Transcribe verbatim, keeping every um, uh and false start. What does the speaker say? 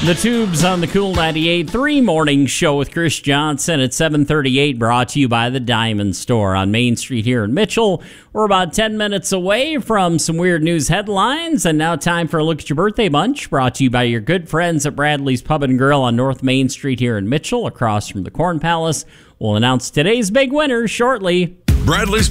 The Tubes on the Cool ninety-eight three morning show with Chris Johnson at seven thirty-eight, brought to you by the Diamond Store on Main Street here in Mitchell. We're about ten minutes away from some weird news headlines, and now time for a look at your birthday bunch, brought to you by your good friends at Bradley's Pub and Grill on North Main Street here in Mitchell, across from the Corn Palace. We'll announce today's big winner shortly. Bradley's